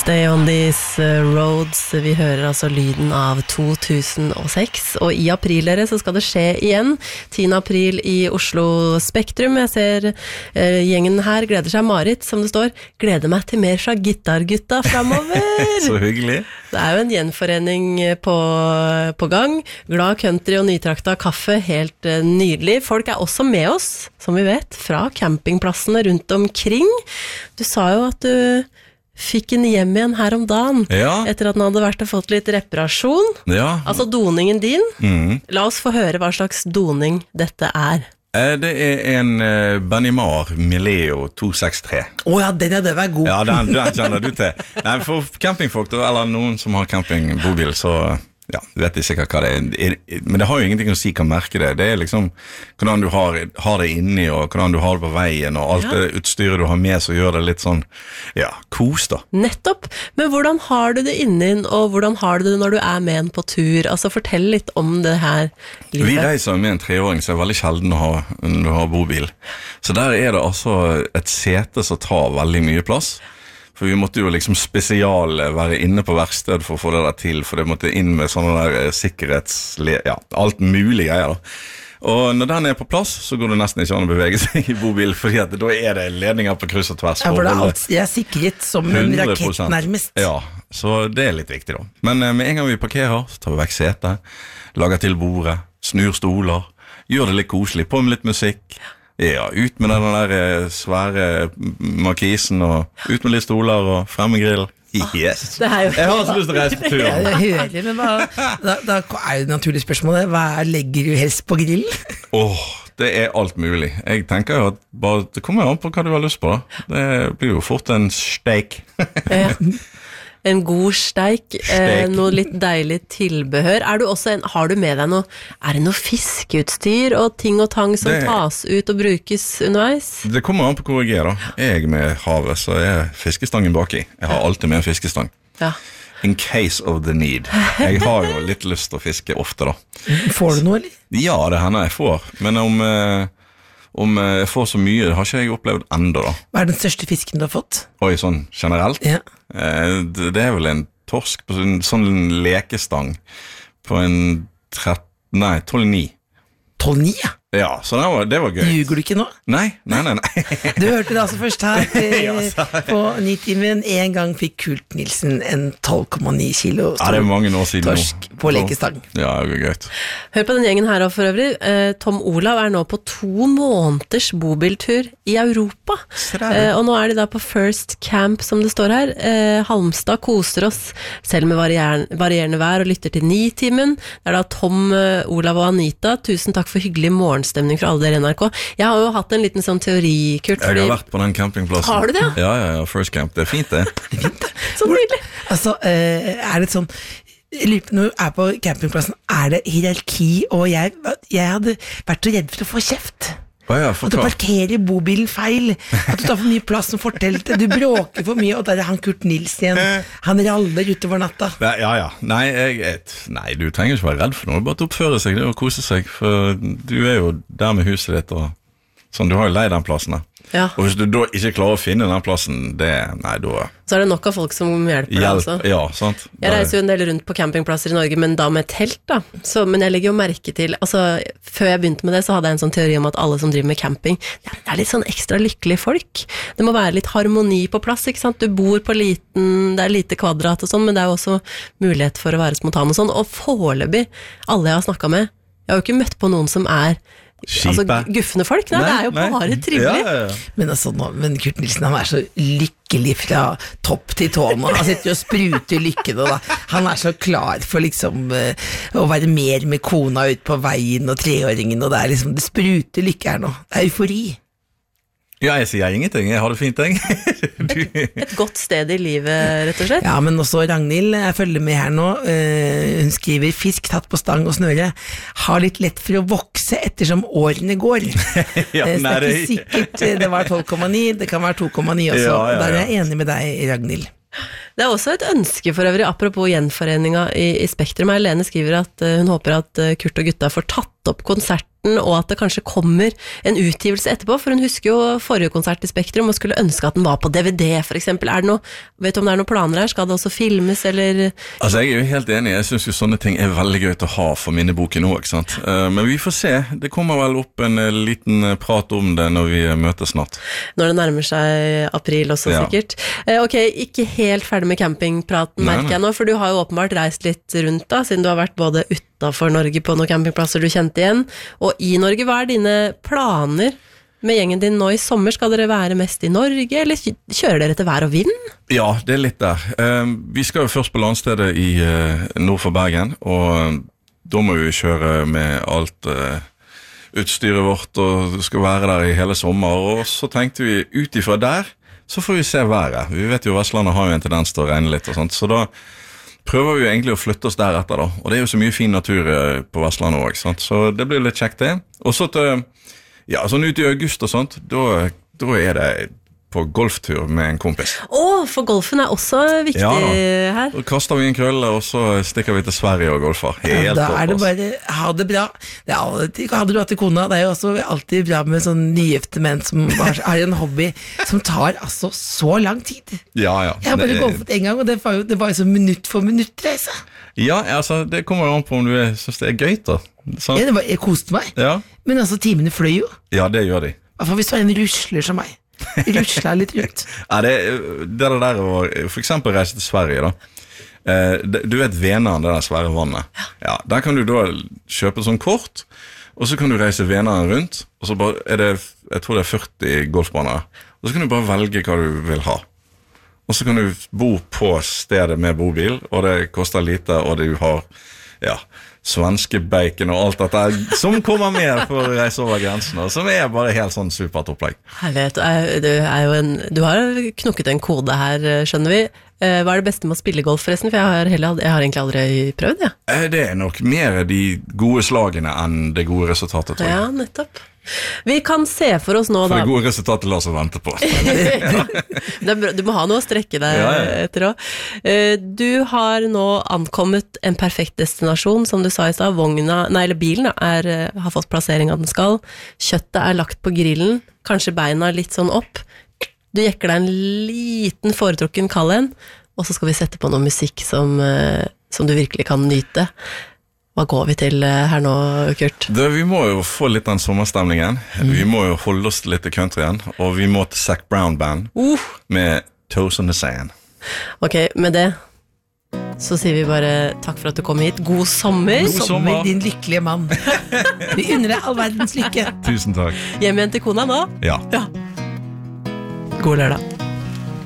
Stay on these roads. Vi hører altså lyden av 2006, og i april så skal det skje igjen. 10. april i Oslo Spektrum. Jeg ser gjengen her gleder seg. Marit, som det står, gleder meg til mer fra gitargutta fremover. Så hyggelig. Det jo en gjenforening på gang. Glad country og nytrakta kaffe, helt nydelig. Folk også med oss, som vi vet, fra campingplassene rundt omkring. Du sa jo at du fikk en hjem igjen her om dagen, etter at den hadde vært og fått litt reparasjon. Ja. Altså doningen din. La oss få høre hva slags doning dette Det en Benimar Mileo 263. Ja, det var god. Ja, den kjenner du til. Nei, for campingfolk, eller noen som har campingbobil, så ja, vet jeg sikkert hva det men det har jo ingenting å si hva merke det liksom hvordan du har det inni, og hvordan du har det på veien, og alt det utstyret du har med, så gjør det litt sånn, ja, kos da. Nettopp, men hvordan har du det inni, og hvordan har du det når du med en på tur? Altså, fortell litt om det her livet. Vi reiser med en 3-åring, så det veldig sjelden å ha bobil. Så der det altså et sete som tar veldig mye plass. For vi måtte jo liksom spesial være inne på verksted for å få det der til, for det måtte inn med sånne der ja, alt mulig greier da. Og når den på plass, så går det nesten ikke an å bevege seg i bobil, fordi at da det ledninger på kryss og tvers. Ja, for det sikret som en 100%. Rakett nærmest. Ja, så det litt viktig da. Men med en gang vi parkerer, så tar vi vekk setet, lager til bordet, snur stoler, gjør det litt koselig, på med litt musikk. Ja, ut med den der svære markisen, og ut med litt stoler, og frem med grill. Yes. Jeg har så lyst til å reise på tur. Ja, jeg hører, men da det naturlige spørsmålet, hva legger du helst på grill? Det alt mulig. Jeg tenker jo at det kommer an på hva du har lyst på da. Det blir jo fort en steak. En god steik, noe litt deilig tilbehør. Har du med deg noe, det noe fiskeutstyr og ting og tang som tas ut og brukes underveis? Det kommer an på hvor jeg da. Jeg med havet, så fiskestangen baki. Jeg har alltid med en fiskestang. Ja. In case of the need. Jeg har jo litt lyst til å fiske ofte da. Får du noe, eller? Ja, det hender jeg får. Men om jeg får så mye, det har ikke jeg opplevd enda da. Hva den største fisken du har fått? Oi, sånn generelt? Ja. Det vel en torsk på en sånn lekestang på en 12,9. 12,9, ja? Ja, så det var gøy. Ljuger du ikke nå? Nei. Du hørte det altså først her på Nitimen. En gang fikk Kurt Nilsen en 12,9 kilo det mange år siden torsk på lekestang. Ja, det var gøy. Hør på den gjengen her for øvrig. Tom Olav nå på 2 måneders bobiltur i Europa. Og nå de da på First Camp, som det står her. Halmstad koser oss selv med varierende vær og lytter til Nitimen. Det da Tom, Olav og Anita. Tusen takk for hyggelig morgenstemning fra alle dere NRK. Jeg har jo hatt en liten sånn teori, Kurt. Jeg har vært på den campingplassen. Har du det? Ja, First Camp. Det fint det. Så nydelig. Altså, det sånn, når du på campingplassen, det hierarki, og jeg hadde vært så redd for å få kjeft. At du parkerer bobilen feil, at du tar for mye plass som fortelte, du bråker for mye, og der han Kurt Nilsen, han raller utover natta. Ja. Nei, du trenger ikke være redd for noe, bare oppføre seg og kose seg, for du jo der med huset ditt, og sånn, du har jo leid den plassen der. Ja. Og hvis du da ikke klarer å finne den plassen, da så det nok av folk som hjelper deg altså. Ja, sant. Jeg reiser jo en del rundt på campingplasser i Norge, men da med telt da. Men jeg legger jo merke til, altså før jeg begynte med det, så hadde jeg en sånn teori om at alle som driver med camping, det litt sånn ekstra lykkelige folk. Det må være litt harmoni på plass, ikke sant? Du bor på det lite kvadrat og sånn, men det jo også mulighet for å være spontan og sånn. Og foreløpig, alle jeg har snakket med, jeg har jo ikke møtt på noen som altså guffende folk, det jo bare trivelig. Ja. Men Kurt Nilsen, han så lykkelig fra topp til tå nå. Han sitter jo og spruter lykkene da. Han så klar for liksom å være mer med kona ut på veien og 3-åringen, og det liksom, det spruter lykke her nå. Det eufori. Ja, jeg sier ingenting, jeg har det fint, jeg. Et godt sted i livet, rett og slett. Ja, men også Ragnhild, jeg følger med her nå, hun skriver, fisk tatt på stang og snøre, har litt lett for å vokse ettersom årene går. Ja, så det ikke sikkert, det var 12,9, det kan være 2,9 også, der jeg enig med deg, Ragnhild. Det også et ønske for øvrig, apropos gjenforeninga i Spektrum. Lene skriver at hun håper at Kurt og gutta får tatt opp konserten, og at det kanskje kommer en utgivelse etterpå, for hun husker jo forrige konsert i Spektrum, og skulle ønske at den var på DVD, for eksempel. Vet du om det noen planer her? Skal det også filmes, eller? Altså, jeg jo helt enig. Jeg synes jo sånne ting veldig gøy å ha for minneboken nå, ikke sant? Men vi får se. Det kommer vel opp en liten prat om det når vi møtes snart. Når det nærmer seg april også, sikkert. Ok, ikke helt ferdig med campingpraten, merker jeg nå, for du har jo åpenbart reist litt rundt da, siden du har vært både utenfor Norge på noen campingplasser du kjente igjen, og i Norge. Hva dine planer med gjengen din nå i sommer? Skal dere være mest i Norge, eller kjører dere til vær og vind? Ja, det litt der. Vi skal jo først på landstedet i nord for Bergen, og da må vi kjøre med alt utstyret vårt, og skal være der i hele sommer, og så tenkte vi utifra der, så får vi se været. Vi vet jo Vestlandet har jo en tendens til å regne litt og sånt, så da prøver vi jo egentlig å flytte oss deretter da, og det er jo så mye fin natur på Vestlandet også, sant? Så det blir litt kjekt det. Og så til, ja, sånn ut i august og sånt, da det på golftur med en kompis. For golfen også viktig her. Da kaster vi en krølle, og så stikker vi til Sverige og golfer. Helt da det bare, ha det bra. Det alltid, ha det bra til kona. Det jo også alltid bra med sånn nygifte menn som har en hobby som tar altså så lang tid. Ja. Jeg har bare golfet en gang, og det var jo så minutt for minutt reise. Ja, altså, det kommer jo an på om du synes det gøy da. Sånn. Ja, jeg koste meg. Ja. Men altså, timene fløy jo. Ja, det gjør de. I hvert fall hvis du en rusler som meg. Rusler litt rundt. Ja, det der å for eksempel reise til Sverige da. Du vet Vänern, det der svære vannet. Ja, der kan du da kjøpe sånn kort, og så kan du reise Vänern rundt, og så bare det, jeg tror det 40 golfbaner, og så kan du bare velge hva du vil ha. Og så kan du bo på stedet med bobil, og det koster lite, og du har, svenske bacon og alt dette som kommer med for å reise over grensene, som bare helt sånn supert opplegg. Herlighet, du har knukket en kode her, skjønner vi. Hva det beste med å spille golf forresten? For jeg har egentlig aldri prøvd, Det nok mer de gode slagene enn det gode resultatet, tror jeg. Ja, nettopp. Vi kan se for oss nå da. For det gode resultatet la oss vente på. Du må ha noe å strekke deg etter også. Du har nå ankommet en perfekt destinasjon, som du sa i stad. Bilen har fått plasseringen den skal. Kjøttet lagt på grillen, kanskje beina litt sånn opp. Du jekker deg en liten foretrukken kald en, og så skal vi sette på noe musikk som du virkelig kan nyte. Hva går vi til her nå, Kurt? Vi må jo få litt den sommerstemningen. Vi må jo holde oss litt til countryen, og vi må til Zac Brown Band med Toes on the Sand. Ok, med det så sier vi bare takk for at du kom hit. God sommer. God sommer, din lykkelige mann. Vi unner deg all verdens lykke. Tusen takk. Hjem igjen til kona nå? Ja. God lørdag.